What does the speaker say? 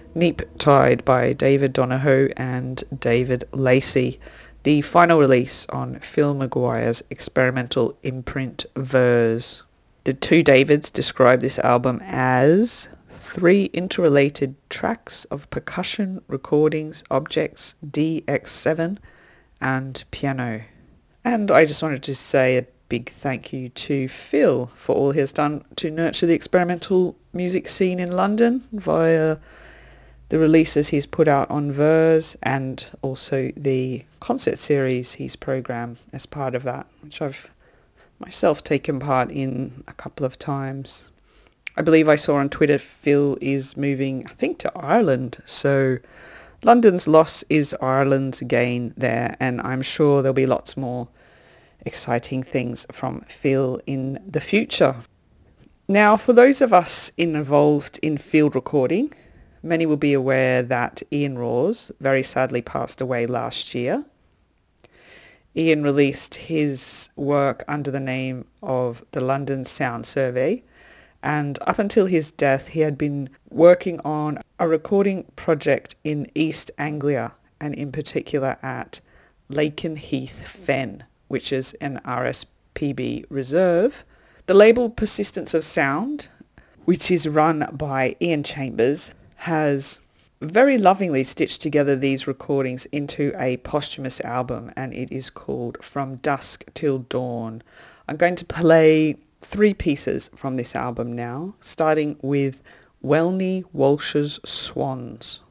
Neap Tide by David Donohoe and David Lacey, the final release on Phil Maguire's experimental imprint Verse. The two Davids describe this album as three interrelated tracks of percussion, recordings, objects, DX7 and piano. And I just wanted to say a big thank you to Phil for all he has done to nurture the experimental music scene in London via the releases he's put out on Verse and also the concert series he's programmed as part of that, which I've myself taken part in a couple of times. I believe I saw on Twitter Phil is moving, I think, to Ireland, so London's loss is Ireland's gain there, and I'm sure there'll be lots more exciting things from Phil in the future. Now, for those of us involved in field recording, many will be aware that Ian Rawes very sadly passed away last year. Ian released his work under the name of the London Sound Survey, and up until his death he had been working on a recording project in East Anglia, and in particular at Lakenheath Fen, which is an RSPB reserve. The label Persistence of Sound, which is run by Ian Chambers, has very lovingly stitched together these recordings into a posthumous album, and it is called From Dusk Till Dawn. I'm going to play three pieces from this album now, starting with Welney Walsh's Swans.